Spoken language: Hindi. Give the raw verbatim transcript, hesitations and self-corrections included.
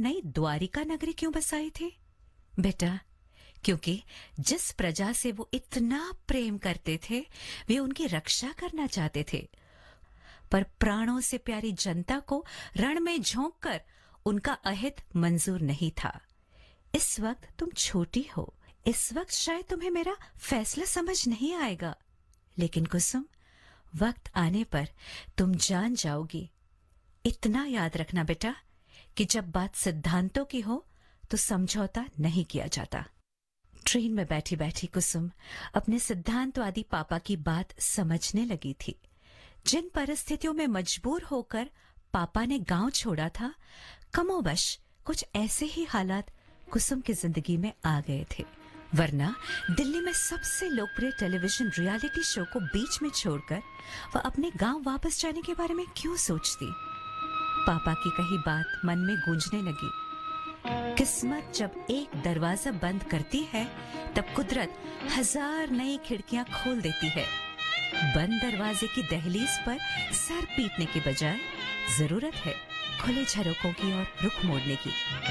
नई द्वारिका नगरी क्यों बसाई थी? बेटा, क्योंकि जिस प्रजा से वो इतना प्रेम करते थे, वे उनकी रक्षा करना चाहते थे। पर प्राणों से प्यारी जनता को रण में झोंककर उनका अहित मंजूर नहीं था। इस वक्त तुम छोटी हो, इस वक्त शायद तुम्हें मेरा फैसला समझ नहीं आएगा, लेकिन कुसुम, वक्त आने पर तुम जान जाओगी। इतना याद रखना बेटा कि जब बात सिद्धांतों की हो तो समझौता नहीं किया जाता। ट्रेन में बैठी बैठी कुसुम अपने सिद्धांतवादी पापा की बात समझने लगी थी। जिन परिस्थितियों में मजबूर होकर पापा ने गांव छोड़ा था, कमोबश कुछ ऐसे ही हालात कुसुम की जिंदगी में आ गए थे। वरना दिल्ली में सबसे लोकप्रिय टेलीविजन रियलिटी शो को बीच में छोड़कर वह अपने गांव वापस जाने के बारे में क्यों सोचती? पापा की कही बात मन में गूंजने लगी। किस्मत जब एक दरवाजा बंद करती है, तब कुदरत हजार नई खिड़कियां खोल देती है। बंद दरवाजे की दहलीज पर सर पीटने के बजाय जरूरत है खुले झरोकों की और रुख मोड़ने की।